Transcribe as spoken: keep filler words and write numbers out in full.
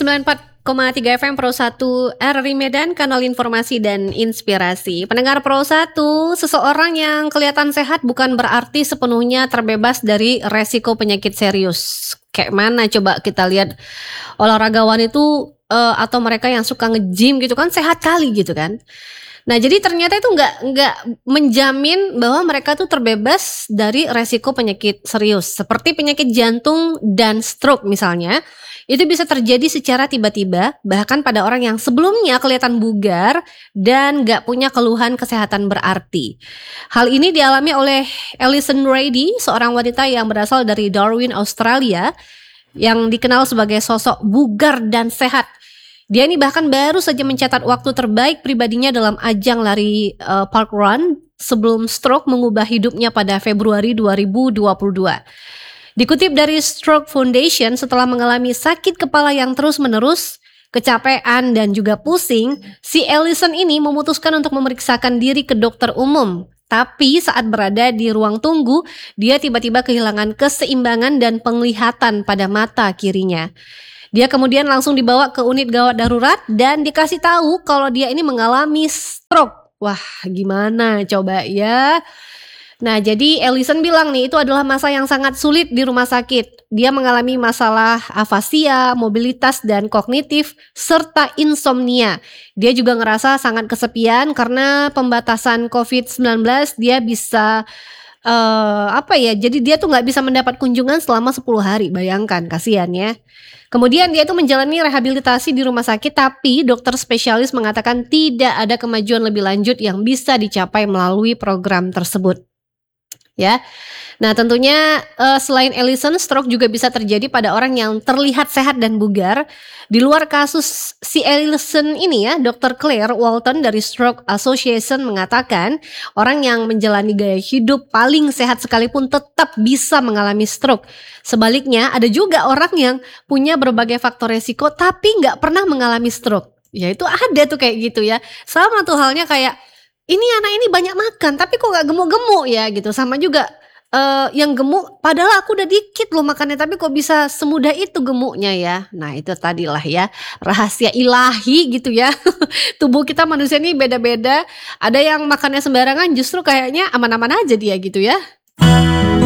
sembilan puluh empat koma tiga F M Pro satu R R I Medan, kanal informasi dan inspirasi. Pendengar Pro satu, seseorang yang kelihatan sehat bukan berarti sepenuhnya terbebas dari resiko penyakit serius. Kayak mana coba kita lihat olahragawan itu uh, atau mereka yang suka nge-gym gitu kan sehat kali gitu kan. Nah jadi ternyata itu nggak nggak menjamin bahwa mereka tuh terbebas dari resiko penyakit serius seperti penyakit jantung dan stroke misalnya. Itu bisa terjadi secara tiba-tiba bahkan pada orang yang sebelumnya kelihatan bugar dan nggak punya keluhan kesehatan berarti. Hal ini dialami oleh Alison Rady, seorang wanita yang berasal dari Darwin, Australia, yang dikenal sebagai sosok bugar dan sehat. Dia ini bahkan baru saja mencatat waktu terbaik pribadinya dalam ajang lari uh, park run sebelum stroke mengubah hidupnya pada Februari dua ribu dua puluh dua. Dikutip dari Stroke Foundation, setelah mengalami sakit kepala yang terus-menerus, kecapean dan juga pusing, si Alison ini memutuskan untuk memeriksakan diri ke dokter umum. Tapi saat berada di ruang tunggu, dia tiba-tiba kehilangan keseimbangan dan penglihatan pada mata kirinya. Dia kemudian langsung dibawa ke unit gawat darurat dan dikasih tahu kalau dia ini mengalami stroke. Wah, gimana coba ya? Nah, jadi Alison bilang nih itu adalah masa yang sangat sulit di rumah sakit. Dia mengalami masalah afasia, mobilitas dan kognitif serta insomnia. Dia juga ngerasa sangat kesepian karena pembatasan covid sembilan belas. Dia bisa uh, apa ya? Jadi dia tuh nggak bisa mendapat kunjungan selama sepuluh hari. Bayangkan, kasihan ya. Kemudian dia itu menjalani rehabilitasi di rumah sakit, tapi dokter spesialis mengatakan tidak ada kemajuan lebih lanjut yang bisa dicapai melalui program tersebut. Ya, nah tentunya uh, selain Alison, stroke juga bisa terjadi pada orang yang terlihat sehat dan bugar. Di luar kasus si Alison ini ya, dokter Claire Walton dari Stroke Association mengatakan orang yang menjalani gaya hidup paling sehat sekalipun tetap bisa mengalami stroke. Sebaliknya ada juga orang yang punya berbagai faktor resiko tapi nggak pernah mengalami stroke. Ya itu ada tuh kayak gitu ya. Sama tuh halnya kayak ini anak ini banyak makan tapi kok gak gemuk-gemuk ya gitu. Sama juga uh, yang gemuk padahal aku udah dikit loh makannya tapi kok bisa semudah itu gemuknya ya. Nah itu tadilah ya rahasia ilahi gitu ya. Tubuh kita manusia ini beda-beda. Ada yang makannya sembarangan justru kayaknya aman-aman aja dia gitu ya.